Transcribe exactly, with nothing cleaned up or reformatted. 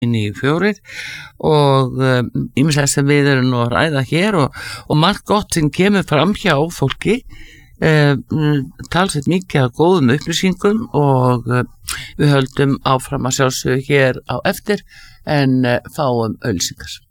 níu fjögur og ýmislegt sem við erum nú að ræða hér og, og margt gott sem kemur fram hjá fólki, eh, talsveit mikið af góðum upplýsingum og eh, við höldum áfram að sjálfsögðu hér á eftir en eh, fáum auglýsingar.